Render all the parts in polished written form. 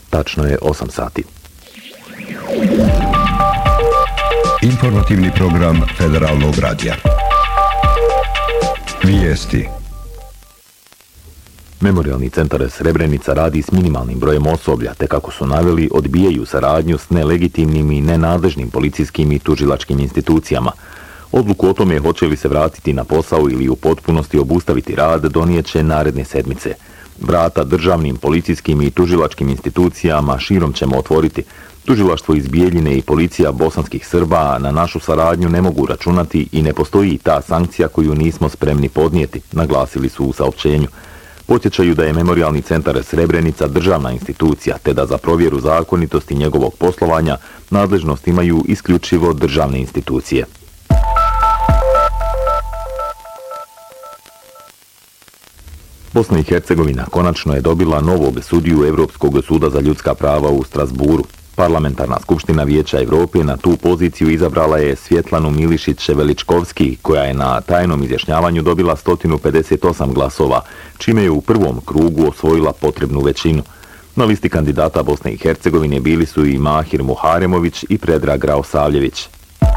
Tačno je 8 sati. Informativni program Federalnog radija. Vijesti. Memorijalni centar Srebrenica radi s minimalnim brojem osoblja, te kako su naveli, odbijaju saradnju s nelegitimnim i nenadležnim policijskim i tužilačkim institucijama. Odluku o tome hoće li se vratiti na posao ili u potpunosti obustaviti rad donijeće naredne sedmice. Vrata državnim, policijskim i tužilačkim institucijama širom ćemo otvoriti. Tužilaštvo iz Bijeljine i policija bosanskih Srba na našu saradnju ne mogu računati i ne postoji ta sankcija koju nismo spremni podnijeti, naglasili su u saopćenju. Podsjećaju da je Memorijalni centar Srebrenica državna institucija, te da za provjeru zakonitosti njegovog poslovanja nadležnost imaju isključivo državne institucije. Bosna i Hercegovina konačno je dobila novog sudiju Europskog suda za ljudska prava u Strasburu. Parlamentarna skupština Vijeća Europe na tu poziciju izabrala je Svjetlanu Milišić-Veličkovski, koja je na tajnom izjašnjavanju dobila 158 glasova, čime je u prvom krugu osvojila potrebnu većinu. Na listi kandidata Bosne i Hercegovine bili su i Mahir Muharemović i Predrag Raosavljević.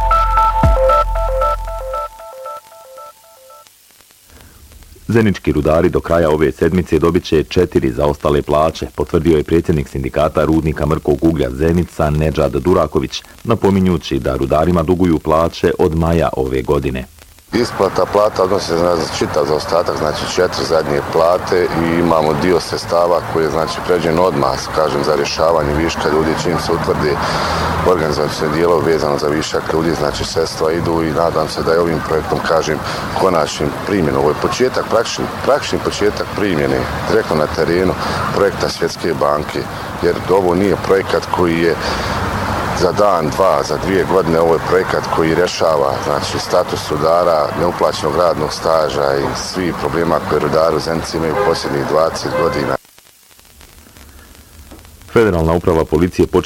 Zenički rudari do kraja ove sedmice dobit će 4 zaostale plaće, potvrdio je predsjednik sindikata rudnika mrkog uglja Zenica Nedžad Duraković, napominjući da rudarima duguju plaće od maja ove godine. Isplata plata odnosi se na čitav zaostatak, znači 4 zadnje plate i imamo dio sredstava koji je znači pređen odmah, kažem, za rješavanje viška ljudi, čim se utvrdi organizacijne dijelo vezano za višak ljudi, znači sredstva idu i nadam se da je ovim projektom, kažem, konačnim primjenom. Ovo je početak, praktični početak primjene direktno na terenu projekta Svjetske banke, jer ovo nije projekat koji je za dan, dva, za 2 godine. Ovo je projekat koji rješava, znači, status rudara, neuplaćenog radnog staža i svih problema koje rudari u Zenici imaju posljednjih 20 godina. Federalna uprava policije